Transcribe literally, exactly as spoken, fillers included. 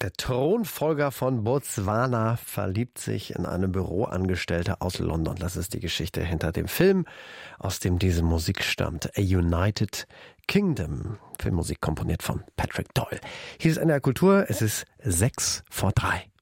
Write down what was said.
Der Thronfolger von Botswana verliebt sich in eine Büroangestellte aus London. Das ist die Geschichte hinter dem Film, aus dem diese Musik stammt. A United Kingdom. Filmmusik komponiert von Patrick Doyle. Hier ist N D R Kultur. Es ist sechs vor drei.